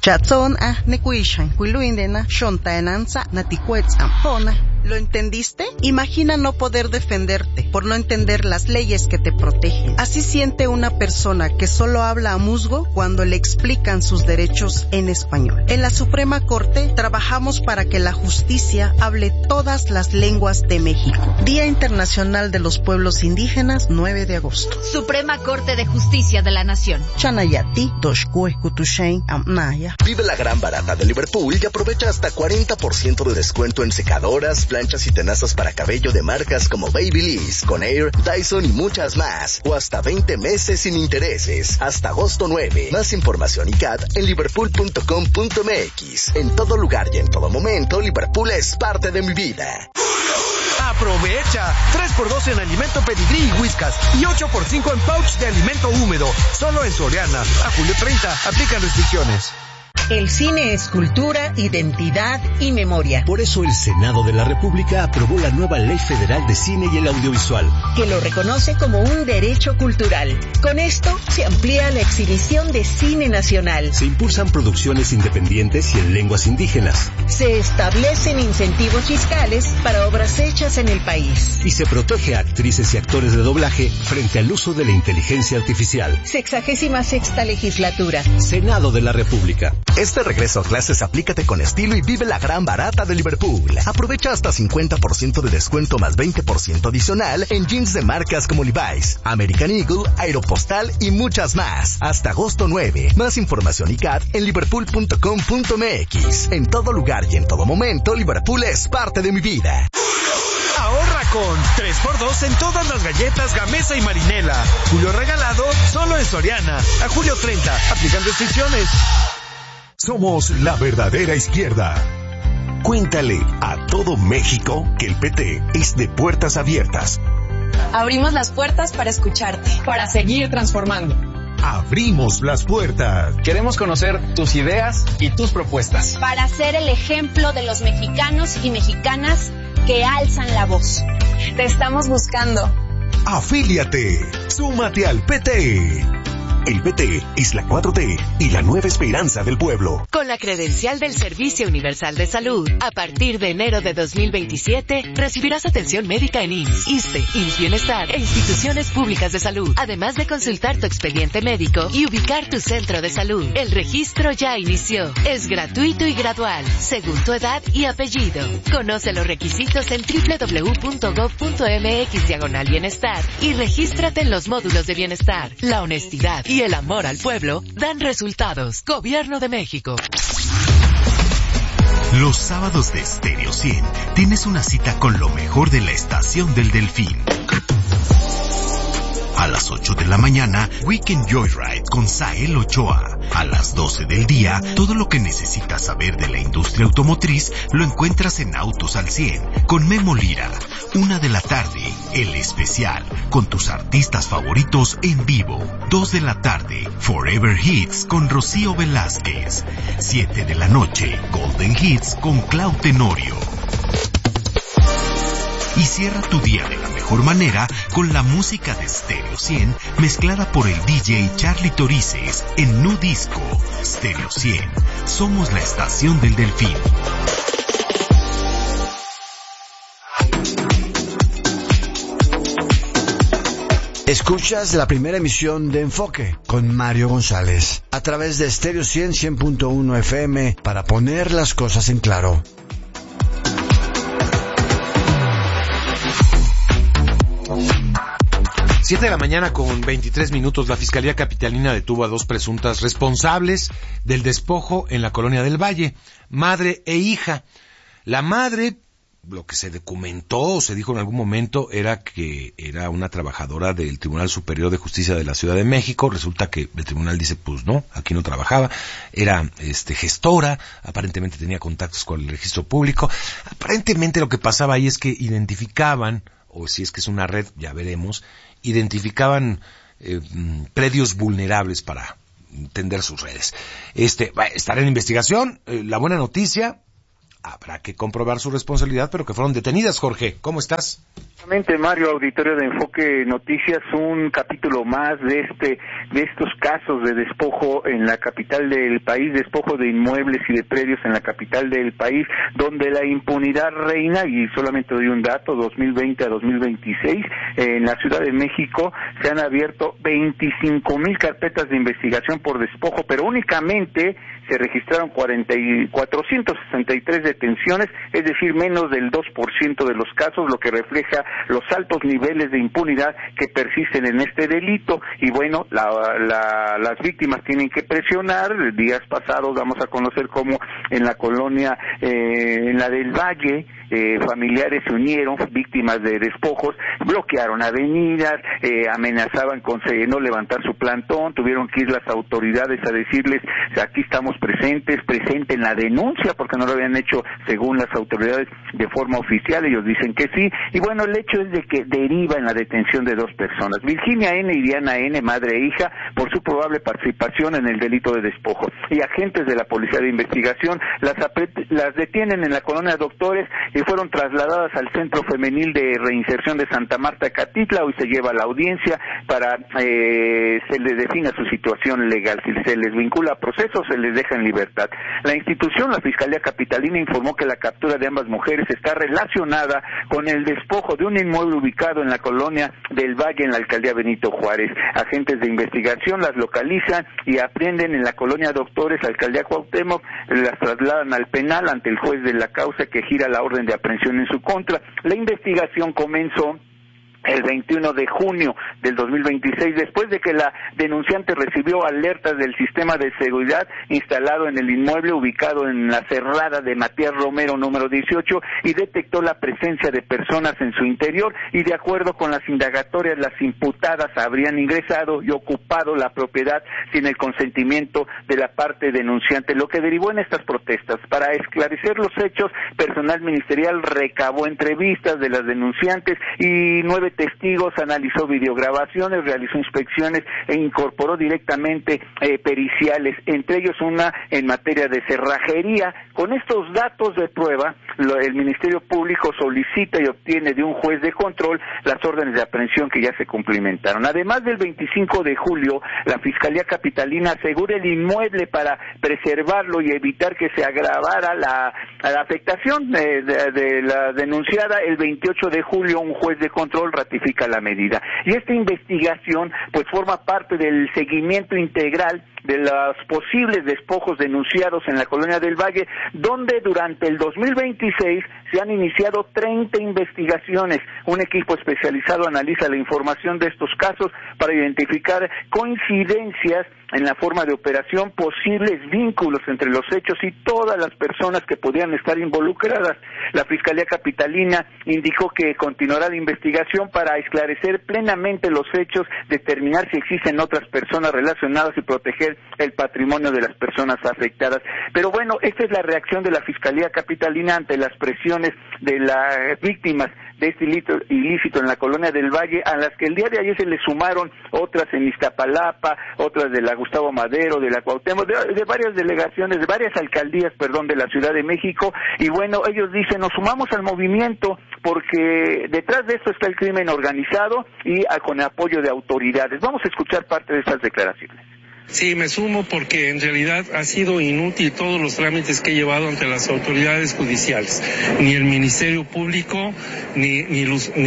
Chatson nekuishan kuiluindena shontaenanza naticuetz ampona. ¿Lo entendiste? Imagina no poder defenderte por no entender las leyes que te protegen. Así siente una persona que solo habla a musgo cuando le explican sus derechos en español. En la Suprema Corte trabajamos para que la justicia hable todas las lenguas de México. Día Internacional de los Pueblos Indígenas, 9 de agosto. Suprema Corte de Justicia de la Nación. Chanayati, Toshkue Kutushain, Amnaya. Vive la gran barata de Liverpool y aprovecha hasta 40% de descuento en secadoras, planchas y tenazas para cabello de marcas como Babyliss, Conair, Dyson y muchas más. O hasta 20 meses sin intereses. Hasta agosto 9. Más información y CAT en liverpool.com.mx. En todo lugar y en todo momento, Liverpool es parte de mi vida. ¡Aprovecha! 3x2 en alimento Pedigrí y Whiskas y 8x5 en pouch de alimento húmedo. Solo en Soriana. A julio 30. Aplican restricciones. El cine es cultura, identidad y memoria. Por eso el Senado de la República aprobó la nueva Ley Federal de Cine y el Audiovisual, que lo reconoce como un derecho cultural. Con esto se amplía la exhibición de cine nacional. Se impulsan producciones independientes y en lenguas indígenas. Se establecen incentivos fiscales para obras hechas en el país. Y se protege a actrices y actores de doblaje frente al uso de la inteligencia artificial. 66ª legislatura. Senado de la República. Este regreso a clases aplícate con estilo y vive la gran barata de Liverpool. Aprovecha hasta 50% de descuento más 20% adicional en jeans de marcas como Levi's, American Eagle, Aeropostal y muchas más. Hasta agosto 9. Más información y CAT en liverpool.com.mx. En todo lugar y en todo momento, Liverpool es parte de mi vida. Ahorra con 3x2 en todas las galletas Gamesa y Marinela. Julio regalado solo en Soriana. A julio 30. Aplican restricciones. Somos la verdadera izquierda. Cuéntale a todo México que el PT es de puertas abiertas. Abrimos las puertas para escucharte, para seguir transformando. Abrimos las puertas. Queremos conocer tus ideas y tus propuestas. Para ser el ejemplo de los mexicanos y mexicanas que alzan la voz. Te estamos buscando. Afíliate. Súmate al PT. El PT es la 4T y la nueva esperanza del pueblo. Con la credencial del Servicio Universal de Salud, a partir de enero de 2027, recibirás atención médica en IMSS, ISSSTE, IMSS Bienestar e instituciones públicas de salud, además de consultar tu expediente médico y ubicar tu centro de salud. El registro ya inició. Es gratuito y gradual, según tu edad y apellido. Conoce los requisitos en www.gov.mx/bienestar y regístrate en los módulos de bienestar. La honestidad y el amor al pueblo dan resultados. Gobierno de México. Los sábados de Stereo 100 tienes una cita con lo mejor de la Estación del Delfín. A las 8 de la mañana, Weekend Joyride con Sael Ochoa. A las 12 del día, todo lo que necesitas saber de la industria automotriz lo encuentras en Autos al 100 con Memo Lira. 1 de la tarde, El Especial, con tus artistas favoritos en vivo. 2 de la tarde, Forever Hits con Rocío Velázquez. 7 de la noche, Golden Hits con Clau Tenorio. Y cierra tu día de la mejor manera con la música de Stereo 100 mezclada por el DJ Charlie Torices en Nu Disco. Stereo 100, somos la estación del Delfín. Escuchas la primera emisión de Enfoque con Mario González a través de Stereo 100, 100.1 FM para poner las cosas en claro. Siete de la mañana con 23 minutos, la Fiscalía Capitalina detuvo a 2 presuntas responsables del despojo en la Colonia del Valle, madre e hija. La madre, lo que se documentó o se dijo en algún momento, era que era una trabajadora del Tribunal Superior de Justicia de la Ciudad de México. Resulta que el tribunal dice, pues no, aquí no trabajaba. Era gestora, aparentemente tenía contactos con el registro público. Aparentemente lo que pasaba ahí es que identificaban, o si es que es una red, ya veremos, identificaban predios vulnerables para tender sus redes. Estará en investigación. La buena noticia, habrá que comprobar su responsabilidad, pero que fueron detenidas. Jorge, ¿cómo estás? Mario, auditorio de Enfoque Noticias, un capítulo más de estos casos de despojo en la capital del país, despojo de inmuebles y de predios en la capital del país, donde la impunidad reina, y solamente doy un dato, 2020 a 2026, en la Ciudad de México se han abierto 25,000 carpetas de investigación por despojo, pero únicamente se registraron 463 detenciones, es decir, menos del 2% de los casos, lo que refleja los altos niveles de impunidad que persisten en este delito. Y bueno, las víctimas tienen que presionar. Días pasados vamos a conocer cómo en la colonia, en la del Valle, familiares se unieron, víctimas de despojos, bloquearon avenidas, amenazaban con no levantar su plantón, tuvieron que ir las autoridades a decirles, aquí estamos presenten la denuncia, porque no lo habían hecho según las autoridades de forma oficial, ellos dicen que sí, y bueno, el hecho es de que deriva en la detención de 2 personas, Virginia N. y Diana N., madre e hija, por su probable participación en el delito de despojo, y agentes de la Policía de Investigación las detienen en la colonia Doctores y fueron trasladadas al Centro Femenil de Reinserción de Santa Marta, Catitla. Hoy se lleva a la audiencia para se les defina su situación legal, si se les vincula a procesos, se les deja en libertad. La institución, la Fiscalía Capitalina, informó que la captura de ambas mujeres está relacionada con el despojo de un inmueble ubicado en la colonia del Valle, en la alcaldía Benito Juárez. Agentes de investigación las localizan y apreenden en la colonia Doctores, alcaldía Cuauhtémoc, las trasladan al penal ante el juez de la causa que gira la orden de aprehensión en su contra. La investigación comenzó el 21 de junio del 2026, después de que la denunciante recibió alertas del sistema de seguridad instalado en el inmueble ubicado en la cerrada de Matías Romero número 18 y detectó la presencia de personas en su interior, y de acuerdo con las indagatorias, las imputadas habrían ingresado y ocupado la propiedad sin el consentimiento de la parte denunciante, lo que derivó en estas protestas. Para esclarecer los hechos, personal ministerial recabó entrevistas de las denunciantes y 9 testigos, analizó videograbaciones, realizó inspecciones e incorporó directamente periciales, entre ellos una en materia de cerrajería. Con estos datos de prueba, el Ministerio Público solicita y obtiene de un juez de control las órdenes de aprehensión que ya se cumplimentaron. Además, del 25 de julio, la Fiscalía Capitalina asegura el inmueble para preservarlo y evitar que se agravara la afectación de la denunciada. El 28 de julio, un juez de control ratifica la medida. Y esta investigación pues forma parte del seguimiento integral de los posibles despojos denunciados en la colonia del Valle, donde durante el 2026 se han iniciado 30 investigaciones. Un equipo especializado analiza la información de estos casos para identificar coincidencias en la forma de operación, posibles vínculos entre los hechos y todas las personas que podían estar involucradas. La Fiscalía Capitalina indicó que continuará la investigación para esclarecer plenamente los hechos, determinar si existen otras personas relacionadas y proteger el patrimonio de las personas afectadas. Pero bueno, esta es la reacción de la Fiscalía Capitalina ante las presiones de las víctimas de este ilícito en la colonia del Valle, a las que el día de ayer se le sumaron otras en Iztapalapa, otras de la Gustavo Madero, de la Cuauhtémoc, de varias delegaciones, de varias alcaldías, de la Ciudad de México. Y bueno, ellos dicen, nos sumamos al movimiento porque detrás de esto está el crimen organizado y con apoyo de autoridades. Vamos a escuchar parte de estas declaraciones. Sí, me sumo porque en realidad ha sido inútil todos los trámites que he llevado ante las autoridades judiciales. Ni el Ministerio Público, ni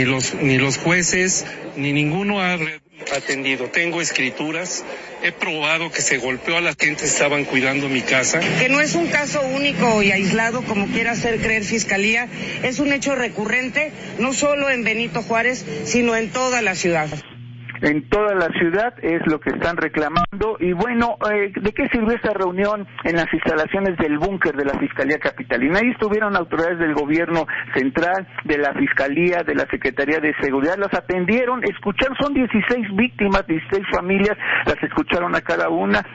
los jueces, ni ninguno ha atendido. Tengo escrituras, he probado que se golpeó a la gente, estaban cuidando mi casa. Que no es un caso único y aislado como quiera hacer creer Fiscalía, es un hecho recurrente, no solo en Benito Juárez, sino en toda la ciudad. En toda la ciudad es lo que están reclamando. Y bueno, ¿de qué sirvió esta reunión en las instalaciones del búnker de la Fiscalía Capitalina? Ahí estuvieron autoridades del gobierno central, de la Fiscalía, de la Secretaría de Seguridad, las atendieron, escucharon, son 16 víctimas, 16 familias, las escucharon a cada una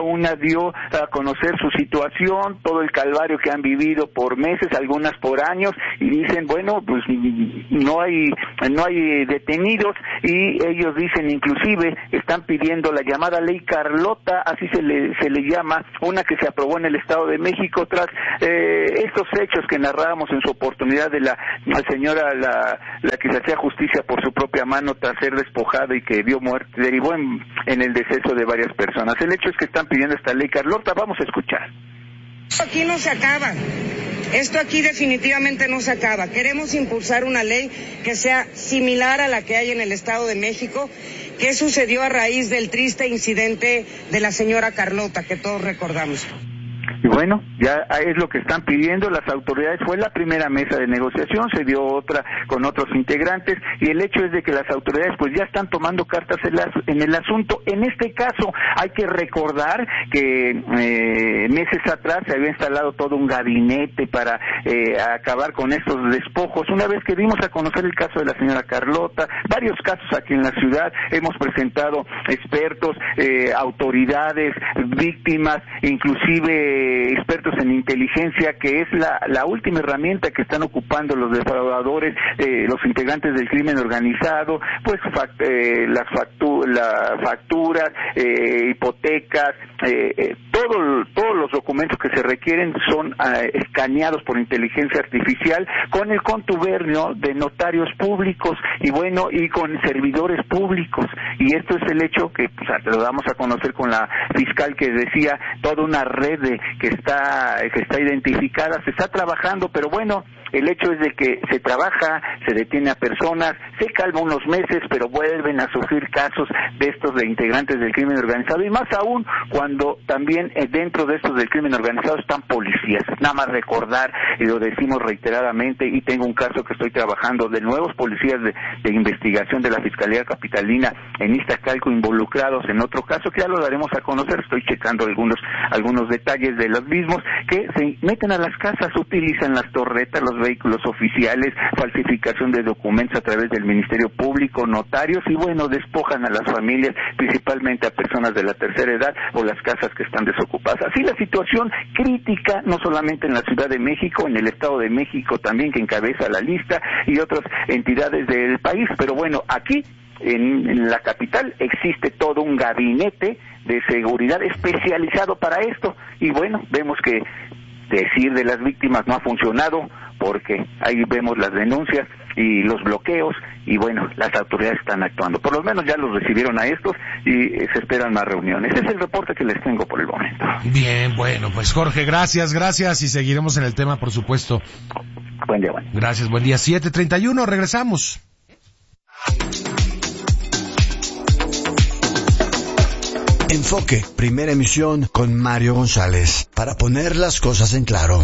dio a conocer su situación, todo el calvario que han vivido por meses, algunas por años, y dicen, bueno, pues no hay detenidos, y ellos dicen dicen, inclusive están pidiendo la llamada Ley Carlota, así se le llama, una que se aprobó en el Estado de México tras estos hechos que narrábamos en su oportunidad de la señora, la que se hacía justicia por su propia mano tras ser despojada y que derivó en el deceso de varias personas. El hecho es que están pidiendo esta Ley Carlota. Vamos a escuchar. Aquí no se acaba. Esto aquí definitivamente no se acaba. Queremos impulsar una ley que sea similar a la que hay en el Estado de México, que sucedió a raíz del triste incidente de la señora Carlota, que todos recordamos. Y bueno, ya es lo que están pidiendo las autoridades. Fue la primera mesa de negociación, se dio otra con otros integrantes, y el hecho es de que las autoridades pues ya están tomando cartas en el asunto. En este caso hay que recordar que meses atrás se había instalado todo un gabinete para acabar con estos despojos. Una vez que dimos a conocer el caso de la señora Carlota, varios casos aquí en la ciudad, hemos presentado expertos, autoridades, víctimas, inclusive expertos en inteligencia, que es la última herramienta que están ocupando los defraudadores, los integrantes del crimen organizado, pues las facturas, hipotecas, todos los documentos que se requieren son escaneados por inteligencia artificial con el contubernio de notarios públicos y bueno, y con servidores públicos. Y esto es el hecho que pues, lo damos a conocer con la fiscal, que decía toda una red que está identificada, se está trabajando, pero bueno, el hecho es de que se trabaja, se detiene a personas, se calma unos meses, pero vuelven a surgir casos de estos de integrantes del crimen organizado, y más aún cuando también dentro de estos del crimen organizado están policías. Nada más recordar, y lo decimos reiteradamente, y tengo un caso que estoy trabajando de nuevos policías de investigación de la Fiscalía Capitalina en Iztacalco involucrados en otro caso que ya lo daremos a conocer. Estoy checando algunos detalles de los mismos, que se meten a las casas, utilizan las torretas, los vehículos oficiales, falsificación de documentos a través del Ministerio Público, notarios, y bueno, despojan a las familias, principalmente a personas de la tercera edad o las casas que están desocupadas. Así la situación crítica, no solamente en la Ciudad de México, en el Estado de México también, que encabeza la lista, y otras entidades del país, pero bueno, aquí en la capital existe todo un gabinete de seguridad especializado para esto, y bueno, vemos que decir de las víctimas no ha funcionado, porque ahí vemos las denuncias y los bloqueos, y bueno, las autoridades están actuando. Por lo menos ya los recibieron a estos y se esperan más reuniones. Ese es el reporte que les tengo por el momento. Bien, bueno, pues Jorge, gracias, y seguiremos en el tema, por supuesto. Buen día, bueno. Gracias, buen día. 7:31, regresamos. Enfoque, primera emisión con Mario González, para poner las cosas en claro.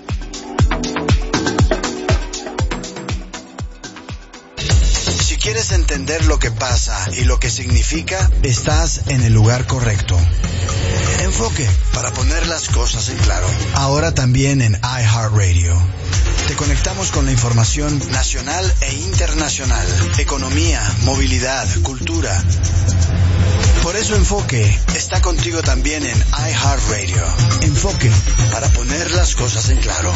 Si quieres entender lo que pasa y lo que significa, estás en el lugar correcto. Enfoque, para poner las cosas en claro. Ahora también en iHeartRadio. Te conectamos con la información nacional e internacional, economía, movilidad, cultura. Por eso Enfoque está contigo también en iHeartRadio. Enfoque, para poner las cosas en claro.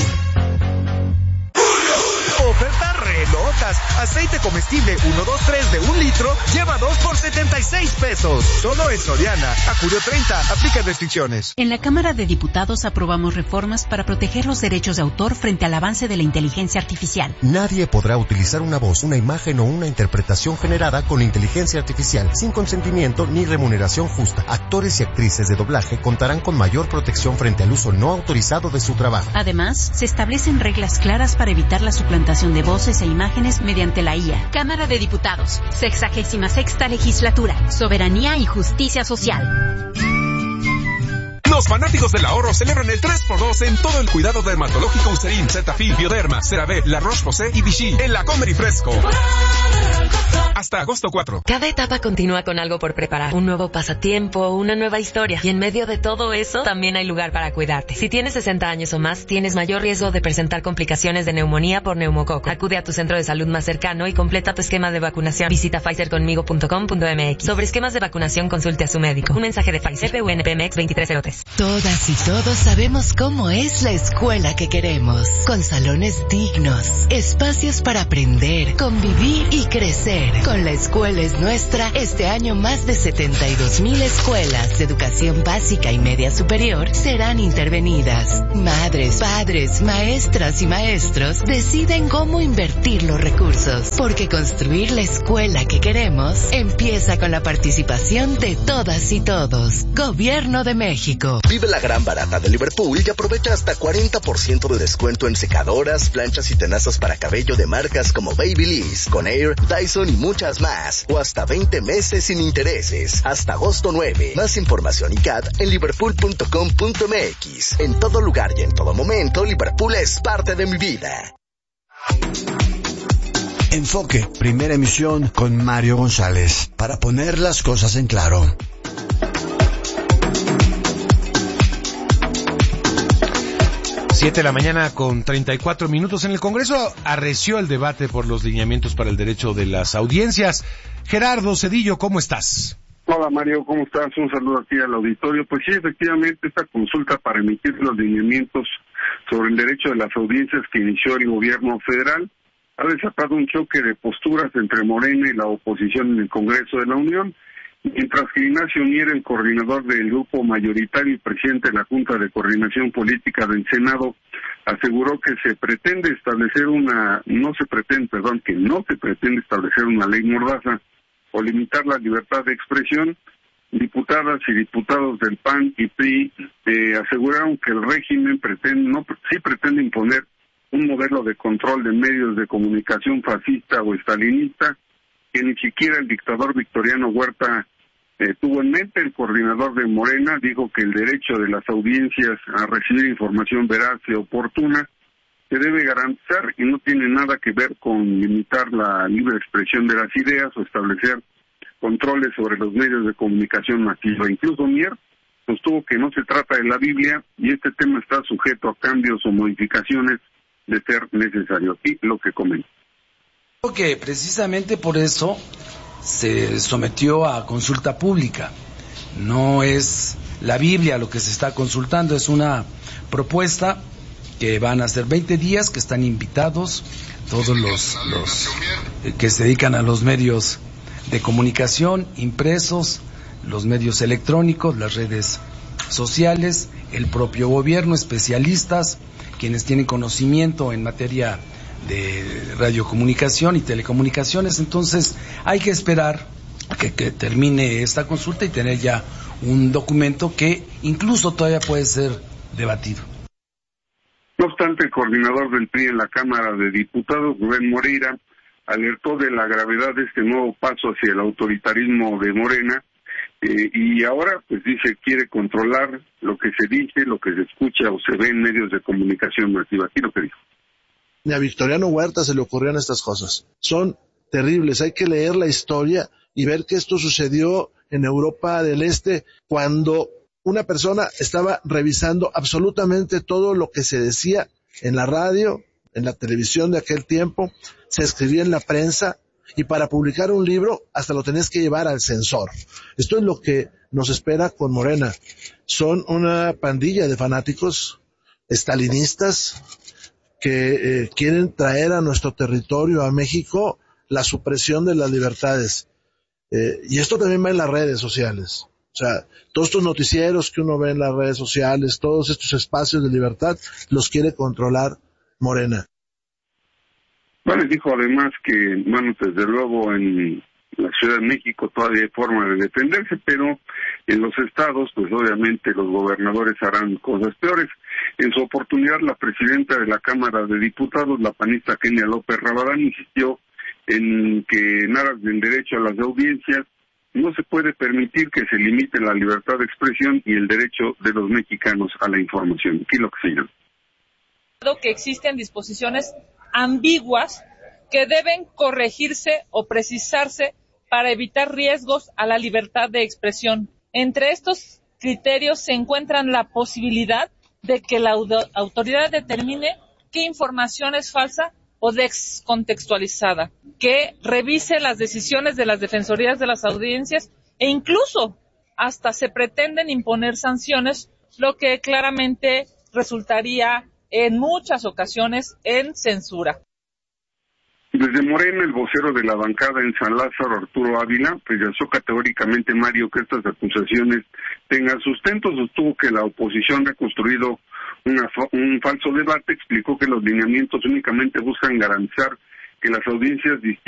Ofertas re locas. Aceite comestible 123 de 1 litro, lleva 2 por 76 pesos. Solo en Soriana. A julio 30, aplica restricciones. En la Cámara de Diputados aprobamos reformas para proteger los derechos de autor frente al avance de la inteligencia artificial. Nadie podrá utilizar una voz, una imagen o una interpretación generada con inteligencia artificial sin consentimiento ni remuneración justa. Actores y actrices de doblaje contarán con mayor protección frente al uso no autorizado de su trabajo. Además, se establecen reglas claras para evitar la suplantación de voces e imágenes mediante la IA. Cámara de Diputados, 66ª Legislatura, Soberanía y Justicia Social. Los fanáticos del ahorro celebran el 3x2 en todo el cuidado dermatológico Eucerin, Cetaphil, Bioderma, CeraVe, La Roche-Posay y Vichy en la Comer y Fresco. Hasta agosto 4. Cada etapa continúa con algo por preparar. Un nuevo pasatiempo, una nueva historia. Y en medio de todo eso, también hay lugar para cuidarte. Si tienes 60 años o más, tienes mayor riesgo de presentar complicaciones de neumonía por neumococo. Acude a tu centro de salud más cercano y completa tu esquema de vacunación. Visita pfizerconmigo.com.mx. Sobre esquemas de vacunación, consulte a su médico. Un mensaje de Pfizer, PUNPMX 2303. Todas y todos sabemos cómo es la escuela que queremos. Con salones dignos, espacios para aprender, convivir y crecer. Con La Escuela es Nuestra, este año más de 72,000 escuelas de educación básica y media superior serán intervenidas. Madres, padres, maestras y maestros deciden cómo invertir los recursos, porque construir la escuela que queremos empieza con la participación de todas y todos. Gobierno de México. Vive la gran barata de Liverpool y aprovecha hasta 40% de descuento en secadoras, planchas y tenazas para cabello de marcas como Babyliss, Conair, Dyson y muchas más. O hasta 20 meses sin intereses. Hasta agosto 9. Más información y CAT en liverpool.com.mx. En todo lugar y en todo momento, Liverpool es parte de mi vida. Enfoque, primera emisión con Mario González, para poner las cosas en claro. Siete de la mañana con 34 minutos. En el Congreso arreció el debate por los lineamientos para el derecho de las audiencias. Gerardo Zedillo, ¿cómo estás? Hola Mario, ¿cómo estás? Un saludo aquí al auditorio. Pues sí, efectivamente, esta consulta para emitir los lineamientos sobre el derecho de las audiencias que inició el gobierno federal ha desatado un choque de posturas entre Morena y la oposición en el Congreso de la Unión, mientras que Ignacio Mier, el coordinador del grupo mayoritario y presidente de la Junta de Coordinación Política del Senado, aseguró que no se pretende establecer una ley mordaza o limitar la libertad de expresión. Diputadas y diputados del PAN y PRI aseguraron que el régimen pretende imponer un modelo de control de medios de comunicación fascista o estalinista que ni siquiera el dictador Victoriano Huerta tuvo en mente. El coordinador de Morena dijo que el derecho de las audiencias a recibir información veraz y oportuna se debe garantizar y no tiene nada que ver con limitar la libre expresión de las ideas o establecer controles sobre los medios de comunicación masiva. Incluso Mier sostuvo que no se trata de la Biblia y este tema está sujeto a cambios o modificaciones de ser necesario. Y lo que comenta. Creo que precisamente por eso se sometió a consulta pública. No es la Biblia lo que se está consultando, es una propuesta que van a ser 20 días, que están invitados todos los que se dedican a los medios de comunicación, impresos, los medios electrónicos, las redes sociales, el propio gobierno, especialistas, quienes tienen conocimiento en materia de radiocomunicación y telecomunicaciones. Entonces hay que esperar a que termine esta consulta y tener ya un documento que incluso todavía puede ser debatido. No obstante, el coordinador del PRI en la Cámara de Diputados, Rubén Moreira, alertó de la gravedad de este nuevo paso hacia el autoritarismo de Morena y ahora, pues dice, quiere controlar lo que se dice, lo que se escucha o se ve en medios de comunicación masiva. Aquí lo que dijo. Ni a Victoriano Huerta se le ocurrían estas cosas. Son terribles. Hay que leer la historia y ver que esto sucedió en Europa del Este cuando una persona estaba revisando absolutamente todo lo que se decía en la radio, en la televisión de aquel tiempo, se escribía en la prensa y para publicar un libro hasta lo tenés que llevar al censor. Esto es lo que nos espera con Morena. Son una pandilla de fanáticos estalinistas que quieren traer a nuestro territorio, a México, la supresión de las libertades. Y esto también va en las redes sociales. O sea, todos estos noticieros que uno ve en las redes sociales, todos estos espacios de libertad, los quiere controlar Morena. Bueno, dijo además que, bueno, desde luego en la Ciudad de México todavía hay forma de defenderse, pero en los estados, pues obviamente los gobernadores harán cosas peores. En su oportunidad, la presidenta de la Cámara de Diputados, la panista Kenia López Rabadán, insistió en que en aras del derecho a las audiencias no se puede permitir que se limite la libertad de expresión y el derecho de los mexicanos a la información. Aquí lo que señala. Que existen disposiciones ambiguas que deben corregirse o precisarse para evitar riesgos a la libertad de expresión. Entre estos criterios se encuentran la posibilidad de que la autoridad determine qué información es falsa o descontextualizada, que revise las decisiones de las defensorías de las audiencias e incluso hasta se pretenden imponer sanciones, lo que claramente resultaría en muchas ocasiones en censura. Desde Morena, el vocero de la bancada en San Lázaro, Arturo Ávila, rechazó categóricamente, Mario, que estas acusaciones tengan sustento. Sostuvo que la oposición ha construido un falso debate. Explicó que los lineamientos únicamente buscan garantizar que las audiencias